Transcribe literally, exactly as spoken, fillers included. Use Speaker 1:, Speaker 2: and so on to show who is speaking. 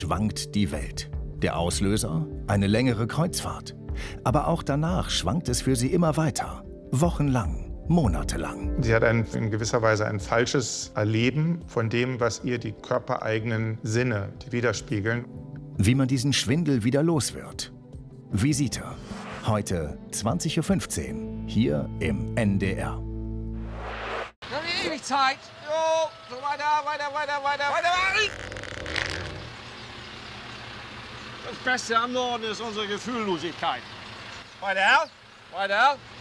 Speaker 1: schwankt die Welt. Der Auslöser? Eine längere Kreuzfahrt. Aber auch danach schwankt es für sie immer weiter. Wochenlang, monatelang.
Speaker 2: Sie hat ein, in gewisser Weise ein falsches Erleben von dem, was ihr die körpereigenen Sinne widerspiegeln.
Speaker 1: Wie man diesen Schwindel wieder los wird. Visite. Heute zwanzig Uhr fünfzehn, hier im N D R.
Speaker 3: Wir haben ewig Zeit. Jo, so weiter, weiter, weiter, weiter, weiter. Das Beste am Norden ist unsere Gefühllosigkeit. Weiter, weiter.